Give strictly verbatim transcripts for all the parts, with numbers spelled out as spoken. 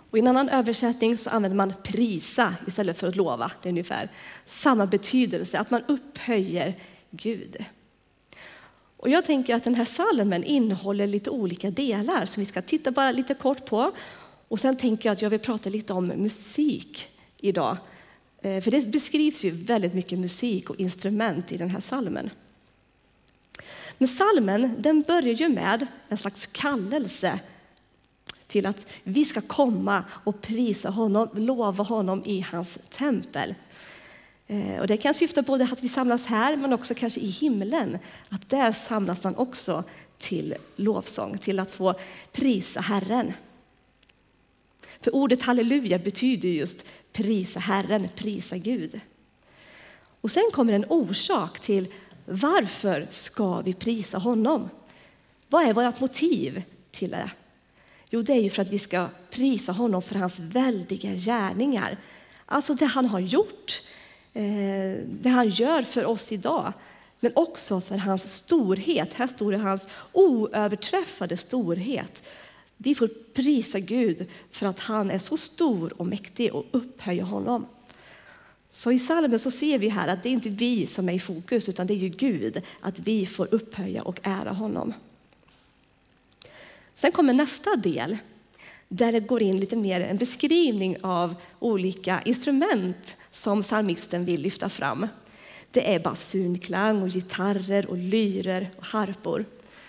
Och i en annan översättning så använder man prisa istället för att lova. Det är ungefär samma betydelse, att man upphöjer Gud. Och jag tänker att den här psalmen innehåller lite olika delar som vi ska titta bara lite kort på. Och sen tänker jag att jag vill prata lite om musik idag. För det beskrivs ju väldigt mycket musik och instrument i den här psalmen. Men psalmen, den börjar ju med en slags kallelse till att vi ska komma och prisa honom, lova honom i hans tempel. Och det kan syfta både att vi samlas här men också kanske i himlen. Att där samlas man också till lovsång, till att få prisa Herren. För ordet halleluja betyder just prisa Herren, prisa Gud. Och sen kommer en orsak till varför ska vi prisa honom? Vad är vårt motiv till det? Jo, det är ju för att vi ska prisa honom för hans väldiga gärningar. Alltså det han har gjort, det han gör för oss idag. Men också för hans storhet. Här står det hans oöverträffade storhet. Vi får prisa Gud för att han är så stor och mäktig och upphöja honom. Så i psalmen så ser vi här att det är inte vi som är i fokus utan det är ju Gud. Att vi får upphöja och ära honom. Sen kommer nästa del där det går in lite mer en beskrivning av olika instrument som psalmisten vill lyfta fram. Det är basunklang och gitarrer och lyrer och harpor.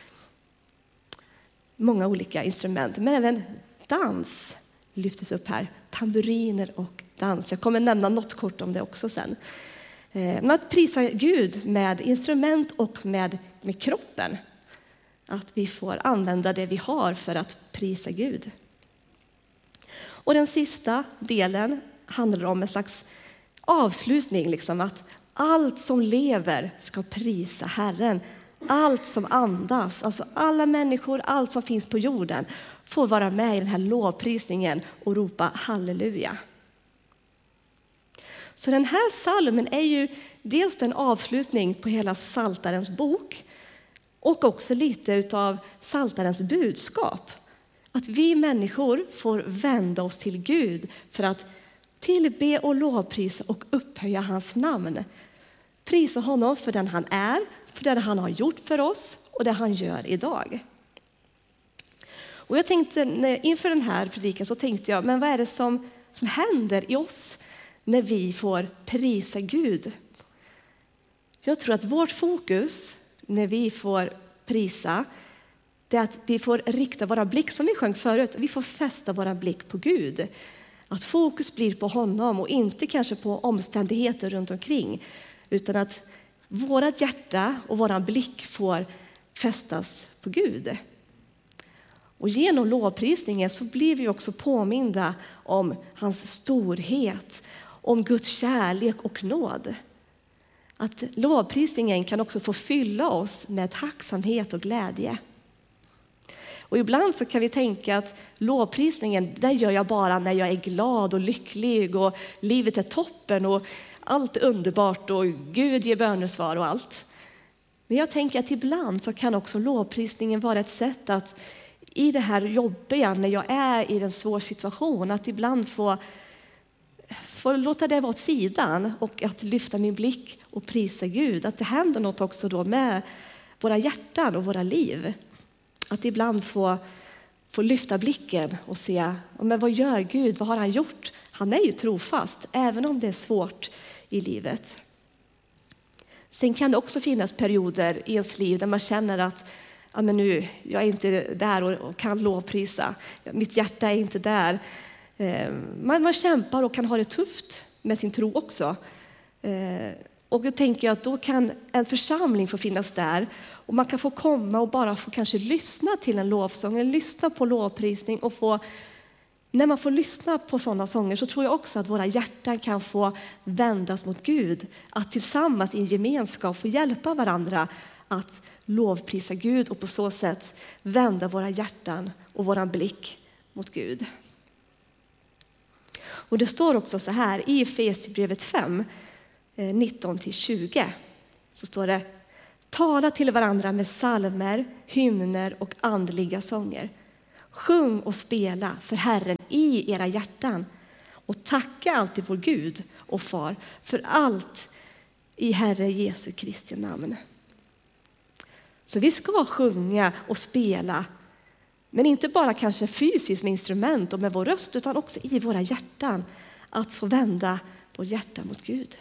Många olika instrument, men även dans lyftes upp här. Tamburiner och dans. Jag kommer nämna något kort om det också sen. Men att prisa Gud med instrument och med, med kroppen. Att vi får använda det vi har för att prisa Gud. Och den sista delen handlar om en slags avslutning. Liksom, att allt som lever ska prisa Herren. Allt som andas, alltså alla människor, allt som finns på jorden får vara med i den här lovprisningen och ropa halleluja. Så den här psalmen är ju dels en avslutning på hela Psaltarens bok och också lite utav Psaltarens budskap. Att vi människor får vända oss till Gud för att tillbe och lovprisa och upphöja hans namn. Prisa honom för den han är, för det han har gjort för oss och det han gör idag. Och jag tänkte, inför den här predikan så tänkte jag, men vad är det som, som händer i oss när vi får prisa Gud? Jag tror att vårt fokus när vi får prisa, det är att vi får rikta våra blick, som vi sjöng förut, vi får fästa våra blick på Gud. Att fokus blir på honom och inte kanske på omständigheter runt omkring, utan att vårat hjärta och våran blick får fästas på Gud. Och genom lovprisningen så blir vi också påminda om hans storhet, om Guds kärlek och nåd. Att lovprisningen kan också få fylla oss med tacksamhet och glädje. Och ibland så kan vi tänka att lovprisningen, det gör jag bara när jag är glad och lycklig och livet är toppen och allt är underbart och Gud ger bönesvar och allt. Men jag tänker att ibland så kan också lovprisningen vara ett sätt att i det här jobbiga, när jag är i en svår situation, att ibland få, få låta det vara åt sidan och att lyfta min blick och prisa Gud. Att det händer något också då med våra hjärtan och våra liv. Att ibland få, få lyfta blicken och se, men vad gör Gud? Vad har han gjort? Han är ju trofast, även om det är svårt i livet. Sen kan det också finnas perioder i ens liv där man känner att ja, men nu, jag är inte där och, och kan lovprisa. Mitt hjärta är inte där. Eh, man, man kämpar och kan ha det tufft med sin tro också. Eh, och då tänker jag att då kan en församling få finnas där. Och man kan få komma och bara få kanske lyssna till en lovsång. Eller lyssna på lovprisning och få... När man får lyssna på sådana sånger så tror jag också att våra hjärtan kan få vändas mot Gud. Att tillsammans i en gemenskap få hjälpa varandra att lovprisa Gud och på så sätt vända våra hjärtan och våran blick mot Gud. Och det står också så här i Efesierbrevet fem, nitton till tjugo. Så står det: tala till varandra med psalmer, hymner och andliga sånger. Sjung och spela för Herren i era hjärtan. Och tacka alltid vår Gud och Far för allt i Herre Jesu Kristi namn. Så vi ska sjunga och spela, men inte bara kanske fysiskt med instrument och med vår röst, utan också i våra hjärtan. Att få vända vårt hjärta mot Gud.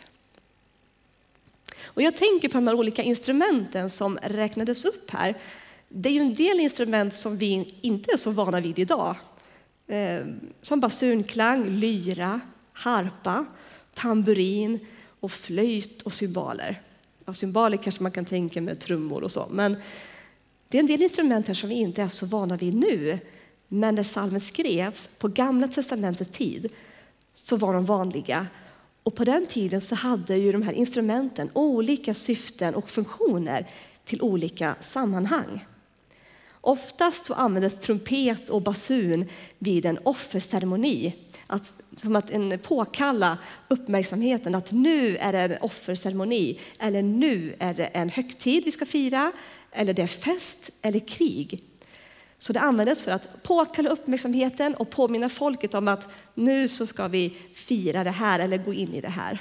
Och jag tänker på de här olika instrumenten som räknades upp här. Det är ju en del instrument som vi inte är så vana vid idag. Eh, som basunklang, lyra, harpa, tamburin och flöjt och cymbaler. Ja, cymbaler kanske man kan tänka med trummor och så. Men det är en del instrument här som vi inte är så vana vid nu. Men när psalmen skrevs på Gamla testamentets tid så var de vanliga. Och på den tiden så hade ju de här instrumenten olika syften och funktioner till olika sammanhang. Oftast så användes trumpet och basun vid en offerceremoni. Att, som att en påkalla uppmärksamheten att nu är det en offerceremoni. Eller nu är det en högtid vi ska fira. Eller det är fest eller krig. Så det användes för att påkalla uppmärksamheten och påminna folket om att nu så ska vi fira det här eller gå in i det här.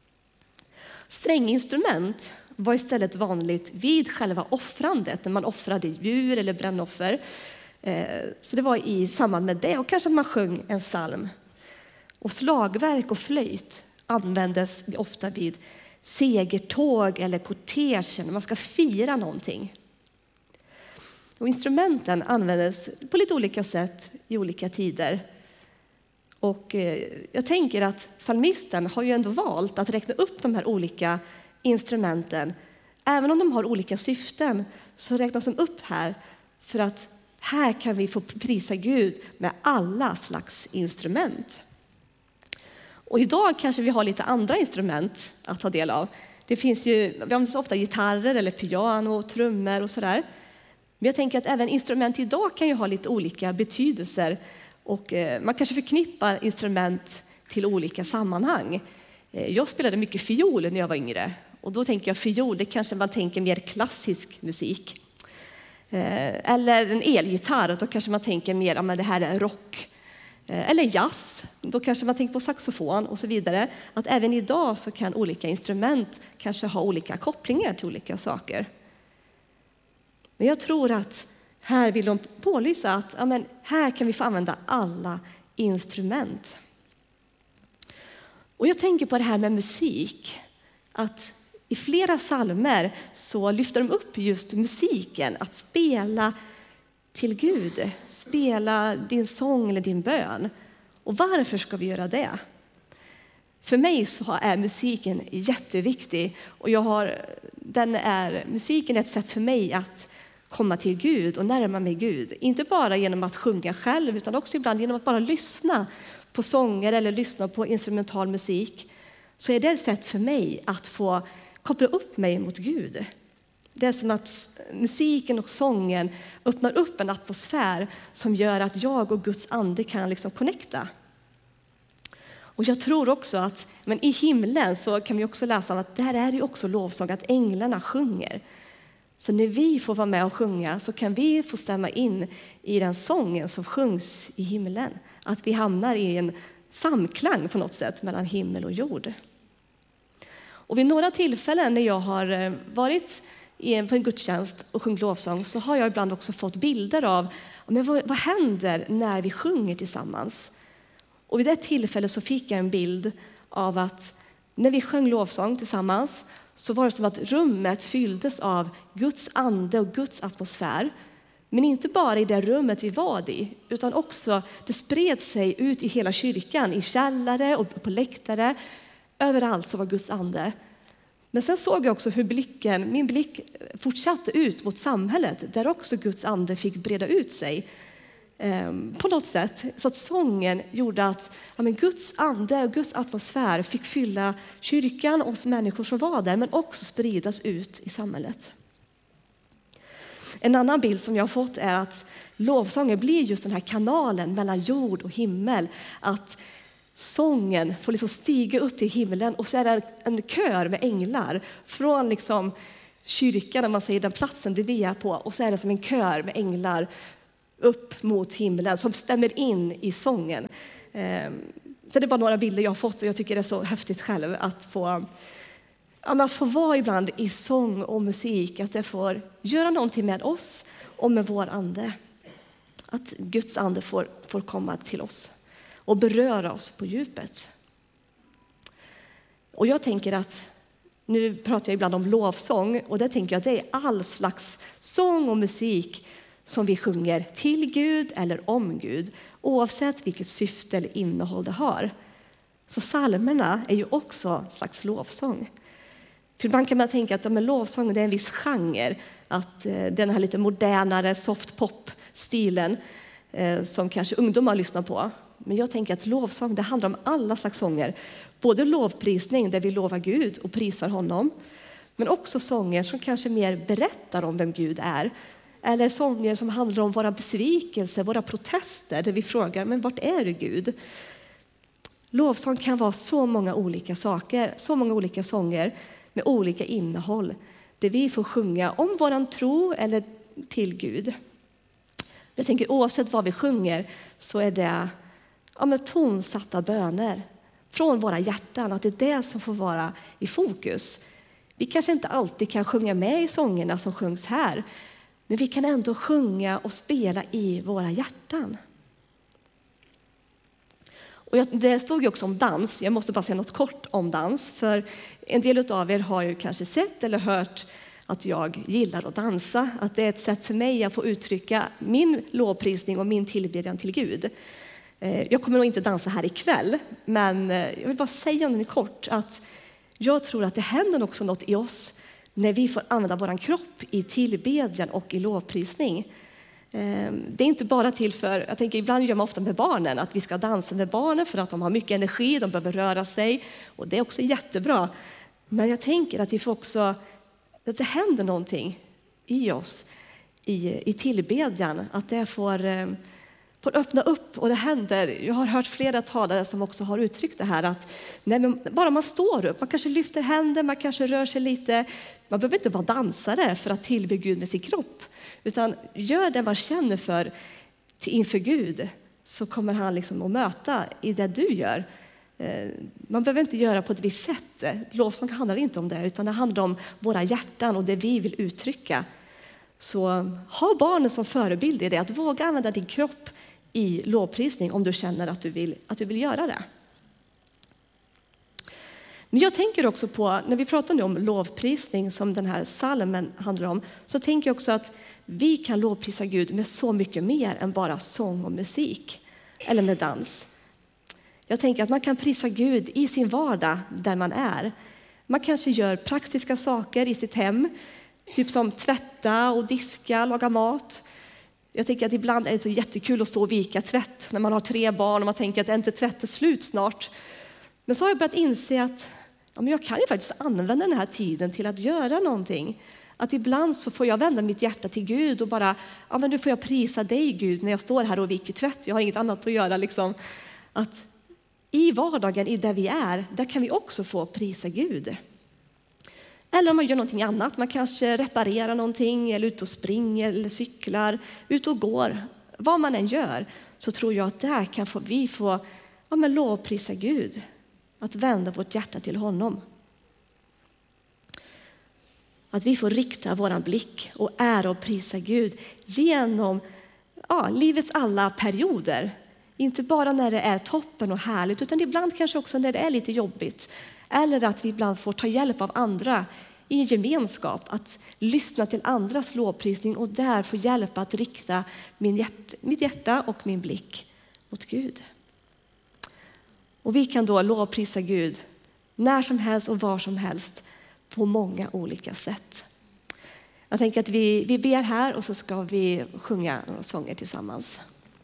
Stränginstrument var istället vanligt vid själva offrandet, när man offrade djur eller brännoffer. Så det var i samband med det, och kanske man sjöng en psalm. Och slagverk och flöjt användes ofta vid segertåg eller kortege när man ska fira någonting. Och instrumenten användes på lite olika sätt i olika tider. Och jag tänker att psalmisten har ju ändå valt att räkna upp de här olika instrumenten. Även om de har olika syften så räknas de upp här för att här kan vi få prisa Gud med alla slags instrument. Och idag kanske vi har lite andra instrument att ta del av. Det finns ju, vi använder så ofta gitarrer eller piano, trummor och sådär. Men jag tänker att även instrument idag kan ju ha lite olika betydelser. Och man kanske förknippar instrument till olika sammanhang. Jag spelade mycket fiol när jag var yngre. Och då tänker jag fiol, det kanske man tänker mer klassisk musik. Eller en elgitarr, då kanske man tänker mer, ja, men det här är rock. Eller jazz, då kanske man tänker på saxofon och så vidare. Att även idag så kan olika instrument kanske ha olika kopplingar till olika saker. Men jag tror att här vill de pålysa att ja, men här kan vi få använda alla instrument. Och jag tänker på det här med musik. Att i flera psalmer så lyfter de upp just musiken. Att spela till Gud. Spela din sång eller din bön. Och varför ska vi göra det? För mig så är musiken jätteviktig. Och jag har, den är, musiken är ett sätt för mig att komma till Gud och närma mig Gud. Inte bara genom att sjunga själv utan också ibland genom att bara lyssna på sånger eller lyssna på instrumental musik. Så är det ett sätt för mig att få koppla upp mig mot Gud. Det är som att musiken och sången öppnar upp en atmosfär som gör att jag och Guds ande kan liksom connecta. Och jag tror också att men i himlen så kan vi också läsa att där är det också lovsång, att änglarna sjunger. Så när vi får vara med och sjunga så kan vi få stämma in i den sången som sjungs i himlen. Att vi hamnar i en samklang på något sätt mellan himmel och jord. Och vid några tillfällen när jag har varit på en gudstjänst och sjungit lovsång så har jag ibland också fått bilder av men vad, vad händer när vi sjunger tillsammans. Och vid det tillfället så fick jag en bild av att när vi sjöng lovsång tillsammans så var det som att rummet fylldes av Guds ande och Guds atmosfär. Men inte bara i det rummet vi var i, utan också det spred sig ut i hela kyrkan, i källare och på läktare. Överallt så var Guds ande. Men sen såg jag också hur blicken, min blick fortsatte ut mot samhället, där också Guds ande fick breda ut sig eh, på något sätt. Så att sången gjorde att ja, men Guds ande och Guds atmosfär fick fylla kyrkan och oss människor som var där, men också spridas ut i samhället. En annan bild som jag har fått är att lovsången blir just den här kanalen mellan jord och himmel. Att sången får liksom stiga upp till himlen och så är det en kör med änglar från liksom kyrkan, när man säger den platsen det vi är på, och så är det som en kör med änglar upp mot himlen som stämmer in i sången. Så det är bara några bilder jag har fått och jag tycker det är så häftigt själv att få, att få vara ibland i sång och musik, att det får göra någonting med oss och med vår ande. Att Guds ande får, får komma till oss och beröra oss på djupet. Och jag tänker att, nu pratar jag ibland om lovsång och det tänker jag att det är all slags sång och musik som vi sjunger till Gud eller om Gud, oavsett vilket syfte eller innehåll det har. Så psalmerna är ju också en slags lovsång. För ibland kan man tänka att ja, men lovsång det är en viss genre, att eh, den här lite modernare soft pop-stilen eh, som kanske ungdomar lyssnar på. Men jag tänker att lovsång det handlar om alla slags sånger. Både lovprisning där vi lovar Gud och prisar honom, men också sånger som kanske mer berättar om vem Gud är. Eller sånger som handlar om våra besvikelser, våra protester, där vi frågar, men vart är du Gud? Lovsång kan vara så många olika saker, så många olika sånger med olika innehåll, där vi får sjunga om våran tro eller till Gud. Jag tänker oavsett vad vi sjunger så är det ja, med tonsatta böner från våra hjärtan, att det är det som får vara i fokus. Vi kanske inte alltid kan sjunga med i sångerna som sjungs här, men vi kan ändå sjunga och spela i våra hjärtan. Och jag, det stod ju också om dans. Jag måste bara säga något kort om dans. För en del av er har ju kanske sett eller hört att jag gillar att dansa. Att det är ett sätt för mig att få uttrycka min lovprisning och min tillbedjan till Gud. Jag kommer nog inte dansa här ikväll, men jag vill bara säga om det kort att jag tror att det händer också något i oss när vi får använda vår kropp i tillbedjan och i lovprisning. Det är inte bara till för, jag tänker ibland gör man ofta med barnen, att vi ska dansa med barnen för att de har mycket energi, de behöver röra sig och det är också jättebra. Men jag tänker att vi får också, att det händer någonting i oss i, i tillbedjan, att det får, får öppna upp och det händer. Jag har hört flera talare som också har uttryckt det här att nej, men bara man står upp, man kanske lyfter händer, man kanske rör sig lite. Man behöver inte vara dansare för att tillbe Gud med sin kropp, utan gör det man känner för till inför Gud, så kommer han liksom att möta i det du gör. Man behöver inte göra på ett visst sätt. Lovsång handlar inte om det, utan det handlar om våra hjärtan och det vi vill uttrycka. Så ha barnen som förebild i det, att våga använda din kropp i lovprisning om du känner att du vill, att du vill göra det. Men jag tänker också på, när vi pratar nu om lovprisning som den här psalmen handlar om, så tänker jag också att vi kan lovprisa Gud med så mycket mer än bara sång och musik eller med dans. Jag tänker att man kan prisa Gud i sin vardag där man är. Man kanske gör praktiska saker i sitt hem, typ som tvätta och diska, laga mat. Jag tänker att ibland är det så jättekul att stå och vika tvätt när man har tre barn och man tänker att inte tvätt är slut snart. Men så har jag börjat inse att ja, men jag kan ju faktiskt använda den här tiden till att göra någonting. Att ibland så får jag vända mitt hjärta till Gud och bara, ja men nu får jag prisa dig Gud när jag står här och viker tvätt. Jag har inget annat att göra liksom. Att i vardagen, i där vi är, där kan vi också få prisa Gud. Eller om man gör någonting annat, man kanske reparerar någonting eller ut och springer eller cyklar, ut och går. Vad man än gör så tror jag att där kan få, vi få ja, men lovprisa Gud. Att vända vårt hjärta till honom. Att vi får rikta våran blick och ära och prisa Gud genom ja, livets alla perioder. Inte bara när det är toppen och härligt, utan ibland kanske också när det är lite jobbigt. Eller att vi ibland får ta hjälp av andra i en gemenskap. Att lyssna till andras lovprisning och där få hjälp att rikta min hjärt, mitt hjärta och min blick mot Gud. Och vi kan då lovprisa Gud när som helst och var som helst på många olika sätt. Jag tänker att vi, vi ber här och så ska vi sjunga några sånger tillsammans.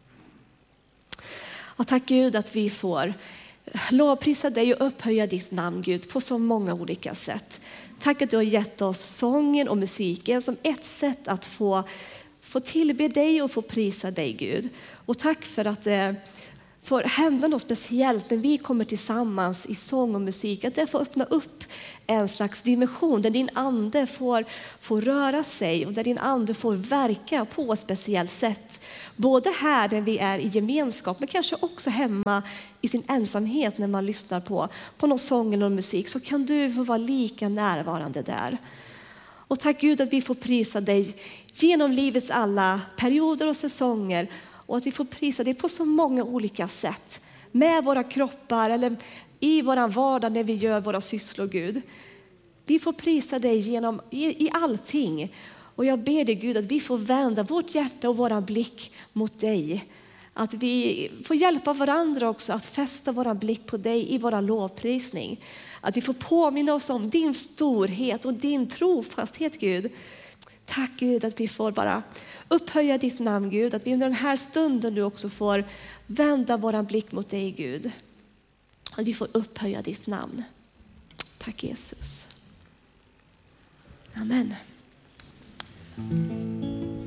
Och tack Gud att vi får lovprisa dig och upphöja ditt namn Gud på så många olika sätt. Tack att du har gett oss sången och musiken som ett sätt att få, få tillbe dig och få prisa dig Gud. Och tack för att, får hända något speciellt när vi kommer tillsammans i sång och musik. Att det får öppna upp en slags dimension där din ande får, får röra sig och där din ande får verka på ett speciellt sätt. Både här där vi är i gemenskap, men kanske också hemma i sin ensamhet när man lyssnar på, på någon sång eller någon musik, så kan du få vara lika närvarande där. Och tack Gud att vi får prisa dig genom livets alla perioder och säsonger, och att vi får prisa dig på så många olika sätt. Med våra kroppar eller i våran vardag när vi gör våra sysslor, Gud. Vi får prisa dig genom i, i allting. Och jag ber dig Gud att vi får vända vårt hjärta och våran blick mot dig. Att vi får hjälpa varandra också att fästa våran blick på dig i våran lovprisning. Att vi får påminna oss om din storhet och din trofasthet, Gud. Tack Gud att vi får bara upphöja ditt namn, Gud. Att vi under den här stunden nu också får vända våran blick mot dig, Gud. Att vi får upphöja ditt namn. Tack Jesus. Amen.